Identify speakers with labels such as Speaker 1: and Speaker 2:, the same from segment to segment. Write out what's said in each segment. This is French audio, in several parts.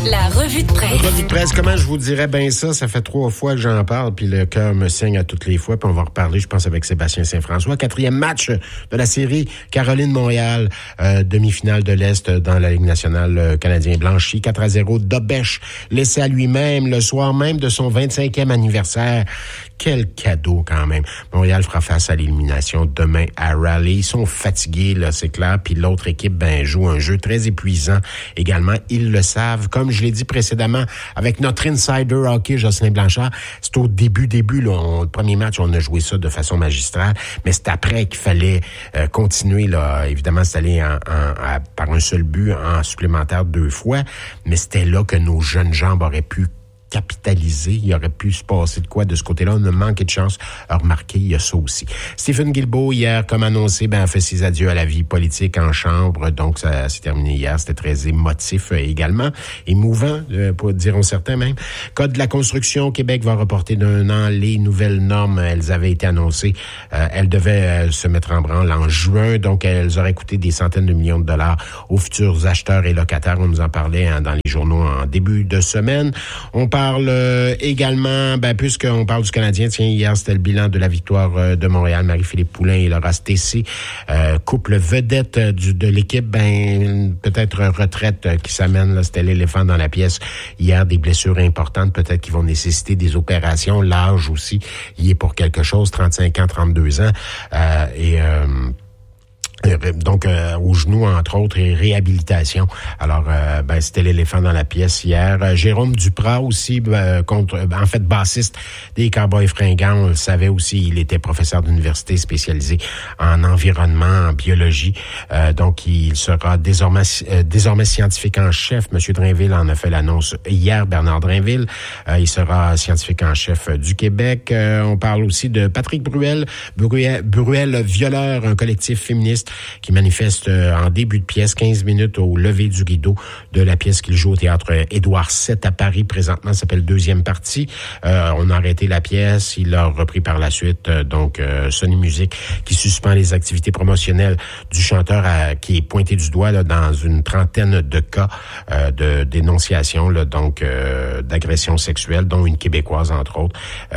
Speaker 1: La revue de presse.
Speaker 2: La revue de presse, comment je vous dirais bien ça? Ça fait 3 fois que j'en parle, puis le cœur me saigne à toutes les fois, puis on va reparler, je pense, avec Sébastien Saint-François. 4e match de la série Caroline-Montréal, demi-finale de l'Est dans la Ligue nationale canadien blanchi. 4-0, Dobèche, laissé à lui-même le soir même de son 25e anniversaire. Quel cadeau quand même. Montréal fera face à l'élimination demain à Raleigh. Ils sont fatigués, là, c'est clair. Puis l'autre équipe, joue un jeu très épuisant également. Ils le savent. Comme je l'ai dit précédemment, avec notre insider hockey, Jocelyn Blanchard, c'est au début, là. Le premier match, on a joué ça de façon magistrale. Mais c'est après qu'il fallait continuer, là. Évidemment, c'est allé par un seul but en supplémentaire 2 fois. Mais c'était là que nos jeunes jambes auraient pu capitalisé. Il aurait pu se passer de quoi de ce côté-là. On a manqué de chance. Remarquez, il y a ça aussi. Stephen Guilbeault, hier, comme annoncé, a fait ses adieux à la vie politique en chambre. Donc, ça s'est terminé hier. C'était très émotif également. Émouvant, diront certains même. Code de la construction, Québec va reporter d'1 an les nouvelles normes. Elles avaient été annoncées. Elles devaient se mettre en branle en juin. Donc, elles auraient coûté des centaines de millions de dollars aux futurs acheteurs et locataires. On nous en parlait dans les journaux en début de semaine. On parle également, puisqu'on parle du Canadien, hier, c'était le bilan de la victoire de Montréal. Marie-Philippe Poulin et Laura Stacey, couple vedette de l'équipe, peut-être retraite qui s'amène, là, c'était l'éléphant dans la pièce. Hier, des blessures importantes, peut-être qui vont nécessiter des opérations. L'âge aussi, il est pour quelque chose, 35 ans, 32 ans. Donc, au genou, entre autres, et réhabilitation. Alors, c'était l'éléphant dans la pièce hier. Jérôme Duprat aussi, bassiste des Cowboys fringants. On le savait aussi, il était professeur d'université spécialisé en environnement, en biologie. Donc, il sera désormais scientifique en chef. Monsieur Drainville en a fait l'annonce hier, Bernard Drainville. Il sera scientifique en chef du Québec. On parle aussi de Patrick Bruel Violeur, un collectif féministe qui manifeste en début de pièce, 15 minutes au lever du rideau de la pièce qu'il joue au théâtre Édouard VII à Paris. Présentement, ça s'appelle Deuxième partie. On a arrêté la pièce. Il l'a repris par la suite. Sony Music qui suspend les activités promotionnelles du chanteur qui est pointé du doigt là, dans une trentaine de cas de dénonciation, là, d'agression sexuelle, dont une Québécoise, entre autres.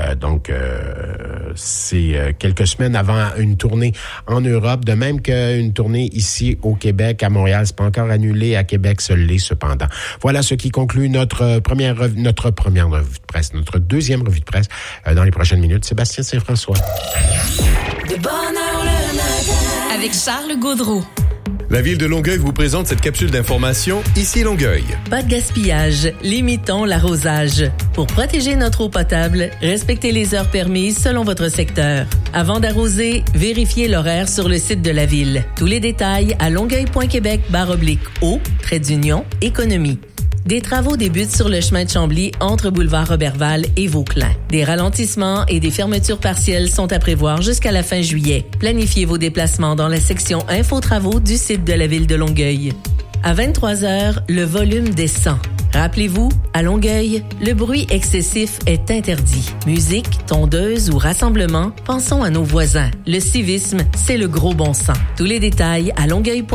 Speaker 2: C'est quelques semaines avant une tournée en Europe, de même qu'une tournée ici au Québec, à Montréal. C'est pas encore annulé. À Québec, ça l'est cependant. Voilà ce qui conclut notre première revue de presse, notre deuxième revue de presse dans les prochaines minutes. Sébastien Saint-François.
Speaker 1: De bonne heure le matin. Avec Charles Gaudreau.
Speaker 3: La Ville de Longueuil vous présente cette capsule d'information Ici Longueuil.
Speaker 4: Pas de gaspillage, limitons l'arrosage. Pour protéger notre eau potable, respectez les heures permises selon votre secteur. Avant d'arroser, vérifiez l'horaire sur le site de la Ville. Tous les détails à longueuil.québec/eau-économie. Des travaux débutent sur le chemin de Chambly entre boulevard Roberval et Vauclin. Des ralentissements et des fermetures partielles sont à prévoir jusqu'à la fin juillet. Planifiez vos déplacements dans la section Info-travaux du site de la Ville de Longueuil. À 23h, le volume descend. Rappelez-vous, à Longueuil, le bruit excessif est interdit. Musique, tondeuse ou rassemblement, pensons à nos voisins. Le civisme, c'est le gros bon sens. Tous les détails à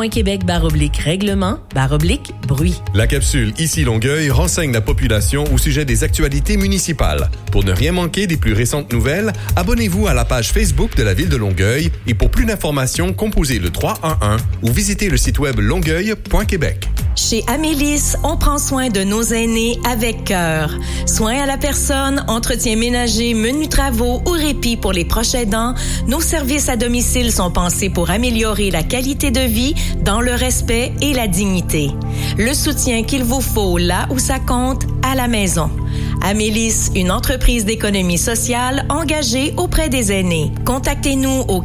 Speaker 4: longueuil.québec/règlement/bruit.
Speaker 3: La capsule Ici Longueuil renseigne la population au sujet des actualités municipales. Pour ne rien manquer des plus récentes nouvelles, abonnez-vous à la page Facebook de la Ville de Longueuil et pour plus d'informations, composez le 311 ou visitez le site web longueuil.québec.
Speaker 5: Chez Amélis, on prend soin de nos aînés avec cœur. Soins à la personne, entretien ménager, menus travaux ou répit pour les proches aidants, nos services à domicile sont pensés pour améliorer la qualité de vie dans le respect et la dignité. Le soutien qu'il vous faut là où ça compte, à la maison. Amélis, une entreprise d'économie sociale engagée auprès des aînés. Contactez-nous au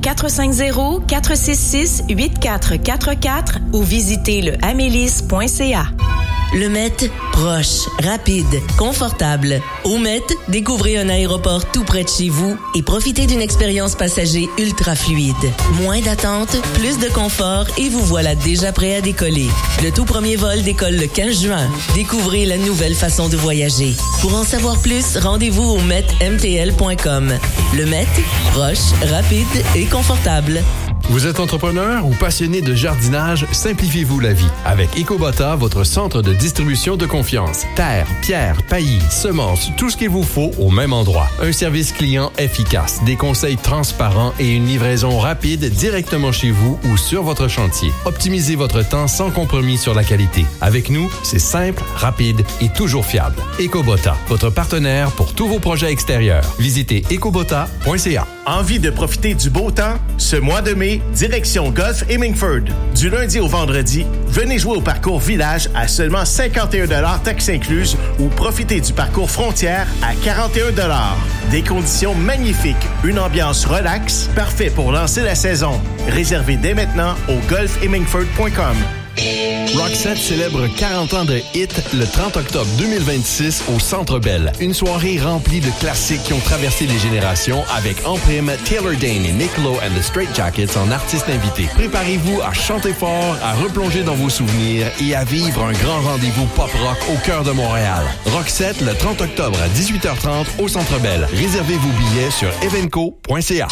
Speaker 5: 450-466-8444 ou visitez le amélis.ca.
Speaker 4: Le Met, proche, rapide, confortable. Au Met, découvrez un aéroport tout près de chez vous et profitez d'une expérience passager ultra fluide. Moins d'attente, plus de confort et vous voilà déjà prêt à décoller. Le tout premier vol décolle le 15 juin. Découvrez la nouvelle façon de voyager. Pour en savoir plus, rendez-vous au metmtl.com. Le Met, proche, rapide et confortable.
Speaker 3: Vous êtes entrepreneur ou passionné de jardinage? Simplifiez-vous la vie avec EcoBotta, votre centre de distribution de confiance. Terre, pierre, paillis, semences, tout ce qu'il vous faut au même endroit. Un service client efficace, des conseils transparents et une livraison rapide directement chez vous ou sur votre chantier. Optimisez votre temps sans compromis sur la qualité. Avec nous, c'est simple, rapide et toujours fiable. EcoBotta, votre partenaire pour tous vos projets extérieurs. Visitez ecobotta.ca.
Speaker 6: Envie de profiter du beau temps? Ce mois de mai, direction Gulf Hemingford. Du lundi au vendredi, venez jouer au parcours Village à seulement 51 $ taxes incluses ou profitez du parcours Frontières à 41 $. Des conditions magnifiques, une ambiance relaxe, parfait pour lancer la saison. Réservez dès maintenant au golfhemingford.com.
Speaker 3: Roxette célèbre 40 ans de hit le 30 octobre 2026 au Centre Bell. Une soirée remplie de classiques qui ont traversé les générations avec en prime Taylor Dayne et Nick Lowe and the Straight Jackets en artistes invités. Préparez-vous à chanter fort, à replonger dans vos souvenirs et à vivre un grand rendez-vous pop-rock au cœur de Montréal. Roxette le 30 octobre à 18h30 au Centre Bell. Réservez vos billets sur evenco.ca.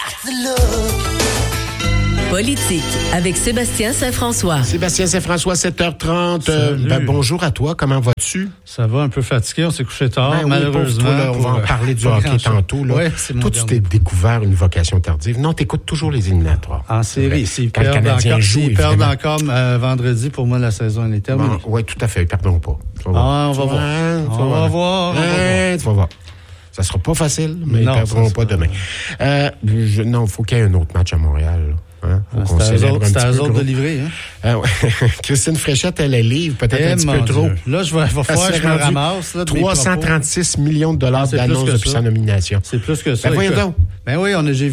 Speaker 4: Politique avec Sébastien Saint-François.
Speaker 2: Sébastien Saint-François, 7h30. Bonjour à toi, comment vas-tu?
Speaker 7: Ça va, un peu fatigué, on s'est couché tard,
Speaker 2: oui,
Speaker 7: malheureusement.
Speaker 2: Toi, là, on va en parler du hockey tantôt. Là.
Speaker 7: Ouais, c'est
Speaker 2: toi, tu t'es découvert une vocation tardive. Non, t'écoutes toujours les éliminatoires.
Speaker 7: En série, s'ils perdent encore vendredi, pour moi, la saison est terminée.
Speaker 2: Oui, tout à fait, perdons pas.
Speaker 7: On va voir. On va voir.
Speaker 2: Tu vas voir. Ça sera pas facile, mais ils ne perdront pas demain. Non, il faut qu'il y ait un autre match à Montréal. Hein?
Speaker 7: C'est à eux autres de livrer. Hein?
Speaker 2: Ouais. Christine Fréchette, elle livre peut-être un petit peu trop.
Speaker 7: Là, il va falloir que je me ramasse. Là,
Speaker 2: 336 millions de dollars d'annonces depuis sa nomination.
Speaker 7: C'est plus que ça.
Speaker 2: Ben voyons donc.
Speaker 7: Ben oui, j'ai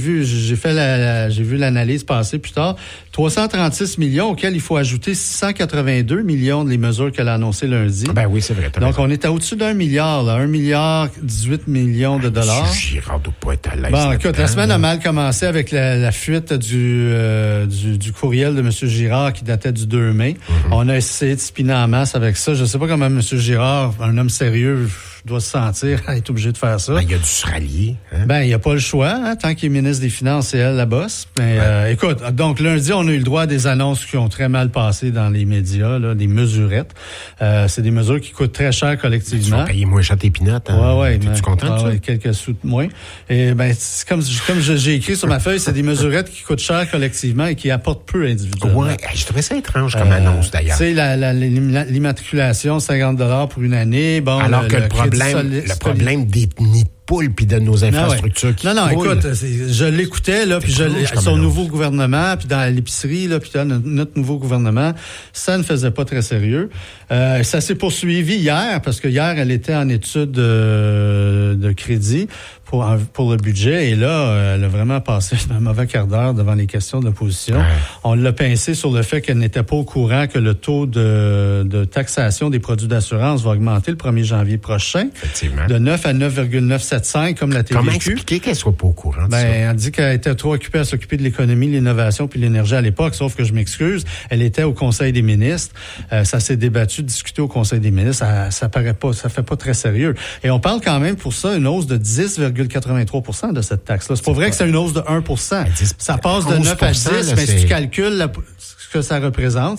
Speaker 7: vu l'analyse passer plus tard. 336 millions auxquels il faut ajouter 682 millions des mesures qu'elle a annoncées lundi.
Speaker 2: Ben oui, c'est vrai.
Speaker 7: Donc, on est au-dessus d'1 milliard, là. 1 milliard 18 millions de dollars.
Speaker 2: M. Girard doit pas être à l'aise.
Speaker 7: Bon, écoute, la semaine a mal commencé avec la fuite du courriel de M. Girard qui datait du 2 mai. Mm-hmm. On a essayé de spinner en masse avec ça. Je sais pas comment M. Girard, un homme sérieux, doit se sentir à être obligé de faire ça.
Speaker 2: Ben, il a dû se rallier. Hein?
Speaker 7: Ben, il n'y a pas le choix, hein, tant qu'il est ministre des Finances, c'est elle la bosse. Mais, écoute, donc lundi, on a eu le droit à des annonces qui ont très mal passé dans les médias, là, des mesurettes. C'est des mesures qui coûtent très cher collectivement.
Speaker 2: Tu vas payer moins cher tes pinottes. Hein?
Speaker 7: Ouais.
Speaker 2: T'es-tu content de ça?
Speaker 7: Ouais, quelques sous de moins. Et ben, c'est comme j'ai écrit sur ma feuille, c'est des mesurettes qui coûtent cher collectivement et qui apportent peu individuellement.
Speaker 2: Ouais, je trouvais ça étrange comme annonce d'ailleurs.
Speaker 7: Tu sais, l'immatriculation, 50 $ pour une année. Bon,
Speaker 2: alors que le problème des nids de poules puis de nos infrastructures qui
Speaker 7: Non, écoute, je l'écoutais, là, puis son nouveau gouvernement, puis dans l'épicerie, là, puis dans notre nouveau gouvernement, ça ne faisait pas très sérieux. Ça s'est poursuivi hier, parce que hier, elle était en étude de crédit pour le budget, et là, elle a vraiment passé un mauvais quart d'heure devant les questions de l'opposition. Ouais. On l'a pincé sur le fait qu'elle n'était pas au courant que le taux de taxation des produits d'assurance va augmenter le 1er janvier prochain, de 9 à 9,975 comme la TVQ.
Speaker 2: Comment expliquer qu'elle soit pas au courant de ça?
Speaker 7: Elle dit qu'elle était trop occupée à s'occuper de l'économie, l'innovation puis l'énergie à l'époque, sauf que je m'excuse, elle était au Conseil des ministres, ça s'est débattu, discuté au Conseil des ministres, ça paraît pas, ça fait pas très sérieux. Et on parle quand même pour ça une hausse de 10,83% de cette taxe-là. C'est pas vrai que c'est une hausse de 1%. Ça passe de 9 à 10, mais si tu calcules ce que ça représente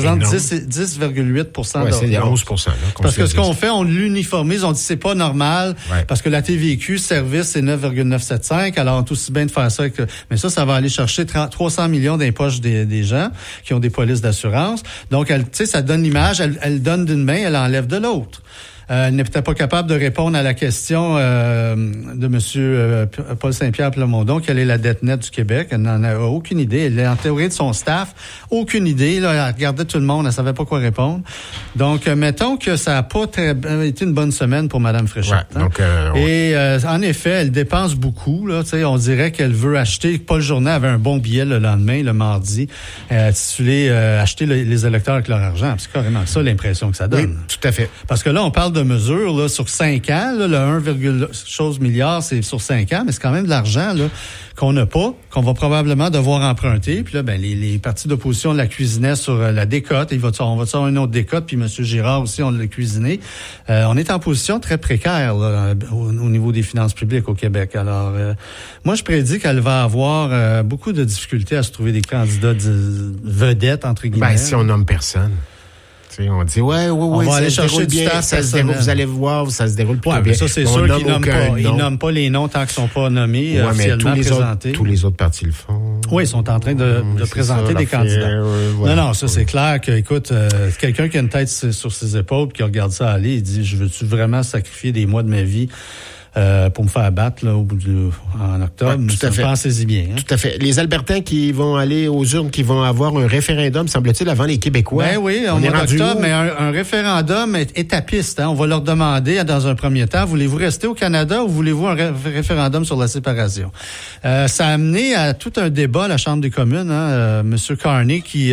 Speaker 7: 10,8%
Speaker 2: ouais, c'est 11%.
Speaker 7: Parce que ce qu'on fait, on l'uniformise, on dit c'est pas normal, parce que la TVQ, service, c'est 9,975, alors on est aussi bien de faire ça. Mais ça va aller chercher 300 millions dans les poches des gens qui ont des polices d'assurance. Donc, ça donne l'image, elle donne d'une main, elle enlève de l'autre. Elle n'est peut-être pas capable de répondre à la question de M. Paul Saint-Pierre Plamondon, quelle est la dette nette du Québec. Elle n'en a aucune idée. Elle est en théorie de son staff. Aucune idée. Là, elle regardait tout le monde. Elle savait pas quoi répondre. Donc, mettons que ça n'a pas été une bonne semaine pour Mme Fréchette.
Speaker 2: Ouais, donc,
Speaker 7: Et en effet, elle dépense beaucoup. Là, on dirait qu'elle veut acheter. Paul Journet avait un bon billet le lendemain, le mardi, intitulé « Acheter les électeurs avec leur argent ». C'est carrément ça l'impression que ça donne.
Speaker 2: Oui, tout à fait.
Speaker 7: Parce que là, on parle de mesures là, sur 5 ans. Là, le 1, milliard, c'est sur 5 ans, mais c'est quand même de l'argent là, qu'on n'a pas, qu'on va probablement devoir emprunter. Puis là, ben les partis d'opposition la cuisinaient sur la décote. On va avoir une autre décote, puis M. Girard aussi, on l'a cuisiné. On est en position très précaire là, au niveau des finances publiques au Québec. Alors, moi, je prédis qu'elle va avoir beaucoup de difficultés à se trouver des candidats vedettes, entre guillemets.
Speaker 2: Ben, si on nomme personne. On dit, on va aller chercher du staff, ça se déroule, vous allez voir, ça se déroule plutôt bien.
Speaker 7: Ça, c'est sûr qu'ils nomment pas les noms tant qu'ils sont pas nommés, officiellement présentés.
Speaker 2: Tous les autres partis le font.
Speaker 7: Oui, ils sont en train de présenter des candidats. Non, ça, c'est clair que, écoute, quelqu'un qui a une tête sur ses épaules, qui regarde ça aller, il dit, je veux-tu vraiment sacrifier des mois de ma vie pour me faire battre là, en octobre.
Speaker 2: Ouais, tout à fait.
Speaker 7: Pensez-y bien. Hein?
Speaker 2: Tout à fait. Les Albertains qui vont aller aux urnes, qui vont avoir un référendum, semble-t-il, avant les Québécois.
Speaker 7: Ben oui, on est rendu octobre, mais un référendum étapiste. Hein? On va leur demander, dans un premier temps, voulez-vous rester au Canada ou voulez-vous un référendum sur la séparation? Ça a amené à tout un débat à la Chambre des communes. Hein? Monsieur Carney qui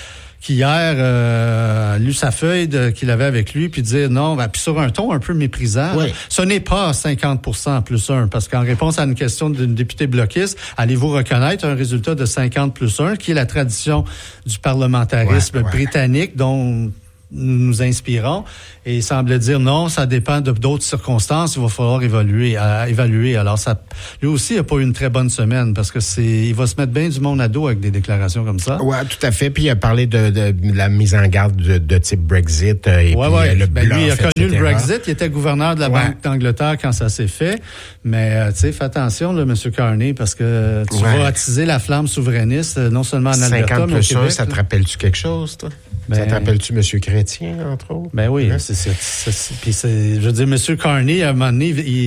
Speaker 7: hier a lu sa feuille qu'il avait avec lui, puis dire non, puis sur un ton un peu méprisant. Oui. Ce n'est pas 50% plus 1, parce qu'en réponse à une question d'une députée bloquiste, allez-vous reconnaître un résultat de 50 plus 1, qui est la tradition du parlementarisme britannique, dont nous inspirons, et il semble dire non, ça dépend d'autres circonstances, il va falloir évaluer. Alors lui aussi, il n'a pas eu une très bonne semaine, parce que il va se mettre bien du monde à dos avec des déclarations comme ça.
Speaker 2: Oui, tout à fait. Puis il a parlé de la mise en garde de type Brexit. Et puis, le bluff,
Speaker 7: lui, il a connu
Speaker 2: etc.
Speaker 7: le Brexit, il était gouverneur de la Banque d'Angleterre quand ça s'est fait. Mais tu sais, fais attention, là, M. Carney, parce que tu vas attiser la flamme souverainiste, non seulement en Alberta,
Speaker 2: 50
Speaker 7: mais au Québec.
Speaker 2: Ça te rappelle-tu quelque chose, toi? Ça te rappelle-tu M. Chrétien, entre autres? Ben
Speaker 7: oui, puis je veux dire, M. Carney, à un moment donné,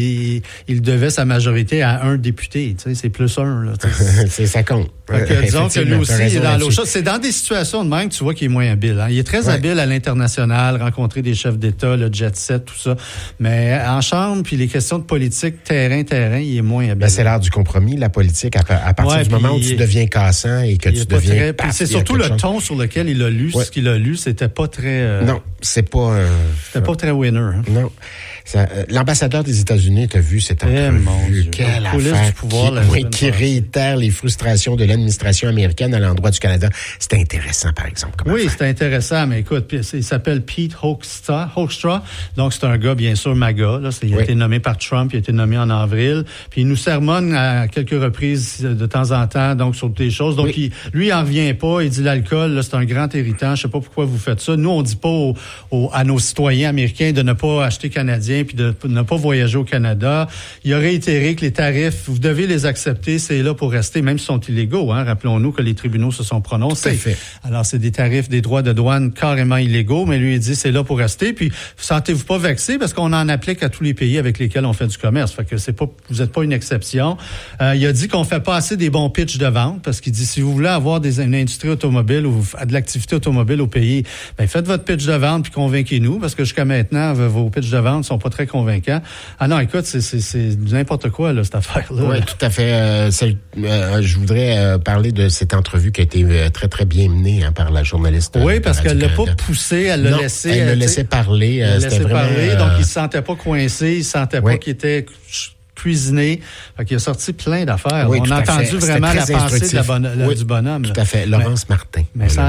Speaker 7: il devait sa majorité à un député. Tu sais, c'est plus 1. Là,
Speaker 2: ça compte.
Speaker 7: Disons que lui aussi, il est dans l'eau chaude. C'est dans des situations de même que tu vois qu'il est moins habile. Hein. Il est très habile à l'international, rencontrer des chefs d'État, le jet set, tout ça. Mais en chambre, puis les questions de politique, terrain, il est moins habile.
Speaker 2: Ben, c'est l'art du compromis, la politique. À partir du moment où tu deviens cassant et que tu deviens...
Speaker 7: C'est surtout le ton sur lequel il a lu ce qu'il a lu, c'était pas très...
Speaker 2: Non, c'est pas...
Speaker 7: C'était pas très winner. Hein.
Speaker 2: Non. L'ambassadeur des États-Unis, t'as vu cette entrevue. Quelle affaire qui réitère les frustrations de l'administration américaine à l'endroit du Canada. C'est intéressant, par exemple.
Speaker 7: Oui, c'est intéressant, mais écoute, il s'appelle Pete Hoekstra. Donc, c'est un gars, bien sûr, MAGA. Là, il a été nommé par Trump, il a été nommé en avril. Puis, il nous sermonne à quelques reprises de temps en temps, donc, sur des choses. Donc, lui, il en revient pas. Il dit l'alcool, là, c'est un grand irritant. Je sais pas pourquoi vous faites ça. Nous, on dit pas à nos citoyens américains de ne pas acheter canadien puis de ne pas voyager au Canada. Il a réitéré que les tarifs, vous devez les accepter, c'est là pour rester, même s'ils sont illégaux. Hein. Rappelons-nous que les tribunaux se sont prononcés.
Speaker 2: Tout à fait.
Speaker 7: Alors, c'est des tarifs, des droits de douane carrément illégaux, mais lui, il dit c'est là pour rester. Puis, sentez-vous pas vexé parce qu'on en applique à tous les pays avec lesquels on fait du commerce. Fait que vous êtes pas une exception. Il a dit qu'on fait pas assez des bons pitchs de vente parce qu'il dit si vous voulez avoir une industrie automobile ou de l'activité automobile au pays, ben faites votre pitch de vente puis convainquez-nous parce que jusqu'à maintenant, vos pitchs de vente sont pas très convaincant. Ah non, écoute, c'est n'importe quoi, là, cette affaire-là.
Speaker 2: Oui, tout à fait. Je voudrais parler de cette entrevue qui a été très, très bien menée par la journaliste.
Speaker 7: Oui, parce qu'elle l'a pas poussé, elle l'a laissé.
Speaker 2: Elle l'a laissé parler.
Speaker 7: Elle l'a laissé parler, donc il se sentait pas coincé, il se sentait pas qu'il était cuisiné. Fait qu'il a sorti plein d'affaires.
Speaker 2: Oui,
Speaker 7: on a entendu vraiment la pensée du bonhomme.
Speaker 2: Tout à fait. Laurence Martin.
Speaker 7: Mais ça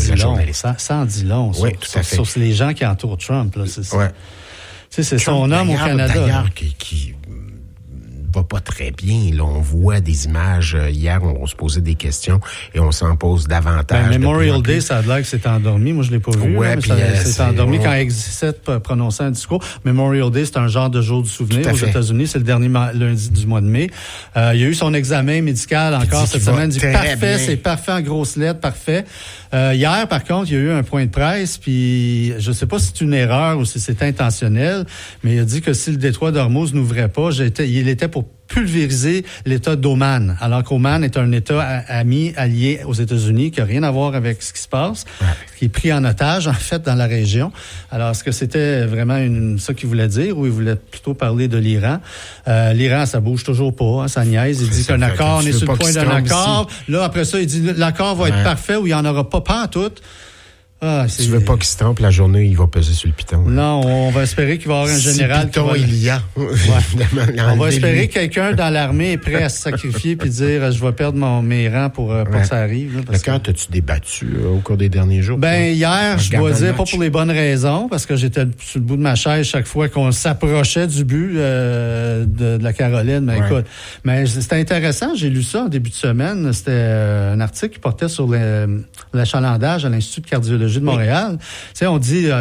Speaker 7: en dit long.
Speaker 2: Oui, tout à fait.
Speaker 7: Sur les gens qui entourent Trump. Là, c'est ça. Ouais. Tu sais, c'est son homme au Canada.
Speaker 2: D'ailleurs, qui va pas très bien. Là, on voit des images. Hier, on se posait des questions et on s'en pose davantage.
Speaker 7: Memorial Day, ça a l'air que c'est endormi. Moi, je l'ai pas vu.
Speaker 2: Ouais,
Speaker 7: là, mais c'est endormi quand Exit prononçait un discours. Memorial Day, c'est un genre de jour du souvenir aux États-Unis. C'est le dernier lundi du mois de mai. Il a eu son examen médical encore cette semaine. Il dit parfait, c'est parfait en grosses lettres, parfait. Hier, par contre, il y a eu un point de presse, puis je sais pas si c'est une erreur ou si c'est intentionnel, mais il a dit que si le détroit d'Ormuz n'ouvrait pas, il était pour pulvériser l'État d'Oman, alors qu'Oman est un État ami, allié aux États-Unis, qui n'a rien à voir avec ce qui se passe, qui est pris en otage, en fait, dans la région. Alors, est-ce que c'était vraiment ça qu'il voulait dire, ou il voulait plutôt parler de l'Iran? L'Iran, ça bouge toujours pas, hein, ça niaise. Il dit qu'un accord, on est sur le point d'un accord. Là, après ça, il dit l'accord va être parfait, ou il n'y en aura pas en tout.
Speaker 2: Tu veux pas qu'il se trompe la journée, il va peser sur le piton. Hein.
Speaker 7: Non, on va espérer qu'il va y avoir un général.
Speaker 2: Piton, il y a.
Speaker 7: On va espérer que quelqu'un dans l'armée est prêt à se sacrifier puis dire je vais perdre mes rangs pour que ça arrive. Là,
Speaker 2: le cœur, t'as-tu débattu au cours des derniers jours?
Speaker 7: Ben hier, je dois dire pas pour les bonnes raisons, parce que j'étais sur le bout de ma chaise chaque fois qu'on s'approchait du but de la Caroline. Mais écoute, mais c'était intéressant. J'ai lu ça en début de semaine. C'était un article qui portait sur l'achalandage à l'Institut de cardiologie de Montréal. Tu sais, on dit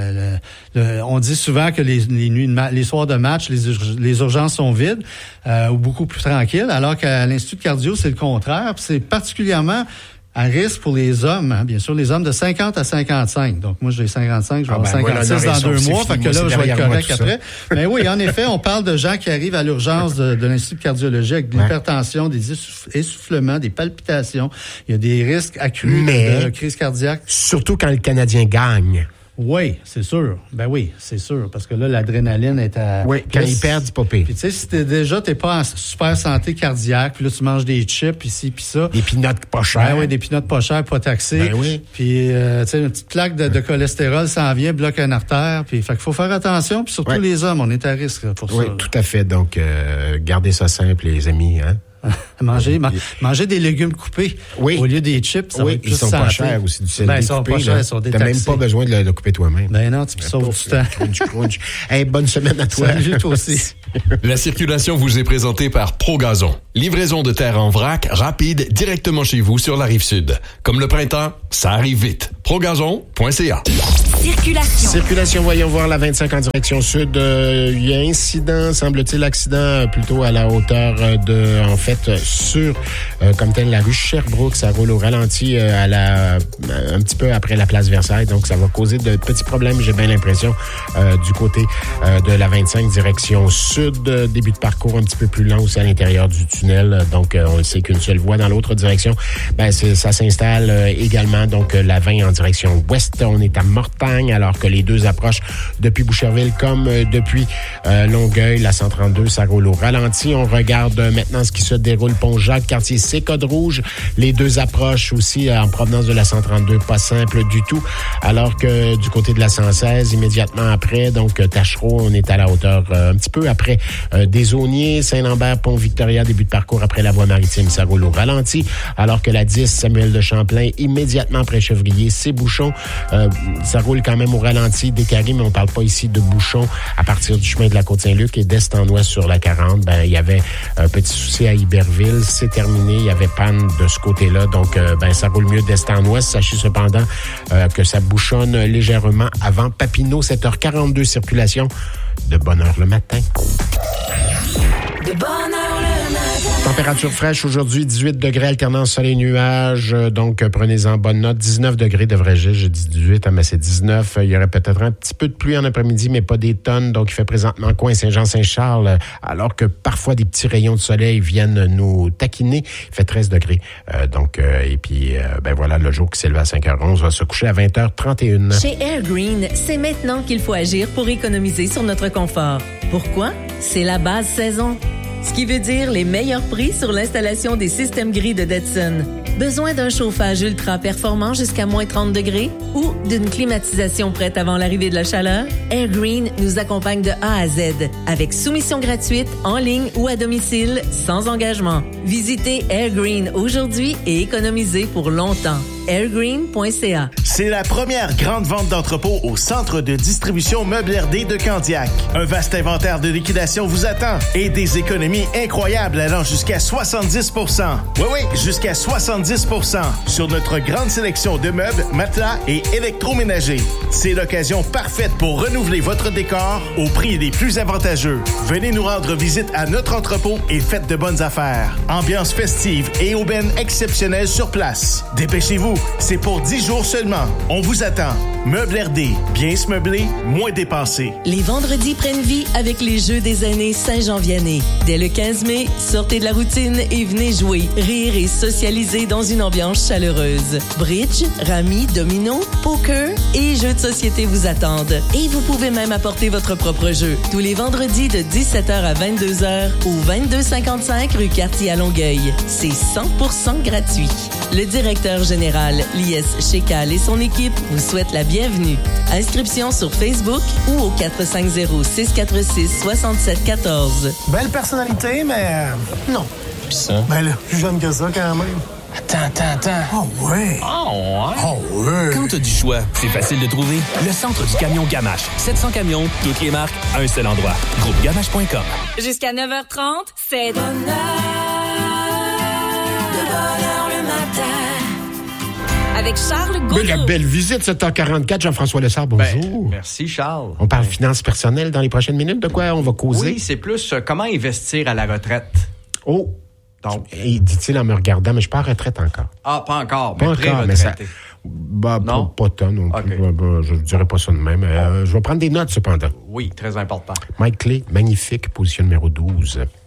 Speaker 7: on dit souvent que les soirs de match, les urgences sont vides ou beaucoup plus tranquilles, alors qu'à l'Institut de cardio, c'est le contraire. Puis c'est particulièrement à risque pour les hommes, hein, bien sûr, les hommes de 50 à 55. Donc, moi, j'ai 55, je vais avoir 56 dans 2 mois, fait que là, je vais être correct après. Mais oui, en effet, on parle de gens qui arrivent à l'urgence de l'Institut de cardiologie avec de l'hypertension, des essoufflements, des palpitations. Il y a des risques accrus de crise cardiaque.
Speaker 2: Surtout quand le Canadien gagne.
Speaker 7: Oui, c'est sûr. Ben oui, c'est sûr. Parce que là, l'adrénaline est à...
Speaker 2: Oui, quand ils perdent, c'est pas pire.
Speaker 7: Puis tu sais, si t'es pas en super santé cardiaque, puis là, tu manges des chips, ici, puis ça.
Speaker 2: Des peanuts pas chers.
Speaker 7: Ben oui, des peanuts pas chers, pas taxés.
Speaker 2: Ben oui.
Speaker 7: Puis, tu sais, une petite plaque de cholestérol s'en vient, bloque une artère. Puis, fait qu'il faut faire attention. Puis surtout les hommes, on est à risque pour ça.
Speaker 2: Oui, tout à fait. Donc, gardez ça simple, les amis, hein.
Speaker 7: Manger des légumes coupés au lieu des chips, ça va être plus santé.
Speaker 2: Ils sont pas chers aussi, du céleri coupé.
Speaker 7: Ils sont pas chers, ils sont détaxés.
Speaker 2: T'as même pas besoin de le couper toi-même.
Speaker 7: Ben non, tu sauves du temps.
Speaker 2: Crunch. Hey, bonne semaine à toi.
Speaker 7: Salut, toi aussi.
Speaker 3: La circulation vous est présentée par ProGazon. Livraison de terre en vrac, rapide, directement chez vous sur la Rive-Sud. Comme le printemps, ça arrive vite. ProGazon.ca.
Speaker 1: Circulation,
Speaker 2: voyons voir la 25 en direction sud. Il y a incident, semble-t-il, accident plutôt à la hauteur sur comme tel la rue Sherbrooke. Ça roule au ralenti un petit peu après la place Versailles. Donc, ça va causer de petits problèmes, j'ai bien l'impression, du côté de la 25 direction sud. Début de parcours un petit peu plus lent aussi à l'intérieur du tunnel. Donc, on le sait qu'une seule voie dans l'autre direction. Ça s'installe également. Donc, la 20 en direction ouest. On est à Mortagne, alors que les deux approches depuis Boucherville comme depuis Longueuil, la 132, ça roule au ralenti. On regarde maintenant ce qui se déroule Pont-Jacques, quartier C-Code Rouge. Les deux approches aussi en provenance de la 132, pas simple du tout. Alors que du côté de la 116, immédiatement après, donc Tachereau, on est à la hauteur un petit peu après des Auniers, Saint-Lambert, Pont-Victoria, début de parcours après la voie maritime, ça roule au ralenti. Alors que la 10, Samuel de Champlain, immédiatement après Chevrier, c'est bouchon. Ça roule quand même au ralenti, décarré, mais on parle pas ici de bouchon à partir du chemin de la Côte-Saint-Luc et d'est en ouest sur la 40. Il y avait un petit souci à Iberville, c'est terminé, il y avait panne de ce côté-là, donc ça roule mieux d'est en ouest. Sachez cependant que ça bouchonne légèrement avant Papineau, 7h42, circulation de bonne heure le matin.
Speaker 1: De bonne heure le matin.
Speaker 2: Température fraîche aujourd'hui, 18 degrés, alternance soleil-nuages. Donc, prenez-en bonne note. 19 degrés, devrais-je. J'ai dit 18, mais c'est 19. Il y aurait peut-être un petit peu de pluie en après-midi, mais pas des tonnes. Donc, il fait présentement coin Saint-Jean-Saint-Charles, alors que parfois des petits rayons de soleil viennent nous taquiner. Il fait 13 degrés. Et puis, voilà, le jour qui s'élève à 5h11 va se coucher à 20h31.
Speaker 4: Chez Air Green, c'est maintenant qu'il faut agir pour économiser sur notre confort. Pourquoi? C'est la base saison. Ce qui veut dire les meilleurs prix sur l'installation des systèmes gris de Detson. Besoin d'un chauffage ultra performant jusqu'à moins 30 degrés ou d'une climatisation prête avant l'arrivée de la chaleur? Air Green nous accompagne de A à Z avec soumission gratuite en ligne ou à domicile sans engagement. Visitez Air Green aujourd'hui et économisez pour longtemps. airgreen.ca.
Speaker 6: C'est la première grande vente d'entrepôt au centre de distribution Meubles RD de Candiac. Un vaste inventaire de liquidation vous attend et des économies incroyables allant jusqu'à 70%. Oui, jusqu'à 70% sur notre grande sélection de meubles, matelas et électroménagers. C'est l'occasion parfaite pour renouveler votre décor au prix les plus avantageux. Venez nous rendre visite à notre entrepôt et faites de bonnes affaires. Ambiance festive et aubaine exceptionnelle sur place. Dépêchez-vous, c'est pour 10 jours seulement. On vous attend. Meubles RD, bien se meubler, moins dépenser.
Speaker 4: Les vendredis prennent vie avec les Jeux des aînés Saint-Jean-Vianney. Dès le 15 mai, sortez de la routine et venez jouer, rire et socialiser dans une ambiance chaleureuse. Bridge, rami, domino, poker et jeux de société vous attendent. Et vous pouvez même apporter votre propre jeu. Tous les vendredis de 17h à 22h au 2255 rue Cartier à Longueuil. C'est 100% gratuit. Le directeur général Laval, l'IS Chécal et son équipe vous souhaitent la bienvenue. Inscription sur Facebook ou au 450-646-6714.
Speaker 8: Belle personnalité, mais non.
Speaker 9: Pis ça?
Speaker 8: Ben là, plus jeune que ça quand même.
Speaker 9: Attends.
Speaker 8: Oh ouais.
Speaker 9: Oh ouais. Quand t'as du choix, c'est facile de trouver. Le centre du camion Gamache. 700 camions, toutes les marques, un seul endroit. GroupeGamache.com.
Speaker 1: Jusqu'à 9h30, c'est bonheur le matin. Avec Charles Gaudreau.
Speaker 2: Belle visite, 7h44. Jean-François Lessard, bonjour.
Speaker 10: Merci, Charles.
Speaker 2: On parle finances personnelles dans les prochaines minutes. De quoi on va causer?
Speaker 10: Oui, c'est plus comment investir à la retraite.
Speaker 2: Oh!
Speaker 10: Donc,
Speaker 2: dit-il en me regardant, mais je suis pas en retraite encore.
Speaker 10: Ah, pas encore,
Speaker 2: Pas
Speaker 10: mais
Speaker 2: encore, mais ça...
Speaker 10: Non?
Speaker 2: Pas tant non plus.
Speaker 10: Okay.
Speaker 2: Je dirais pas ça de même. Je vais prendre des notes, cependant.
Speaker 10: Oui, très important.
Speaker 2: Mike Clay, magnifique, position numéro 12.